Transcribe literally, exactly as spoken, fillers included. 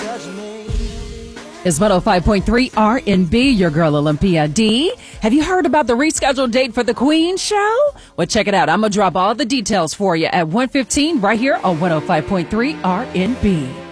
It's one oh five point three R and B, your girl Olympia D. Have you heard about the rescheduled date for the Queen show? Well, check it out. I'm going to drop all the details for you at one fifteen right here on one oh five point three R and B.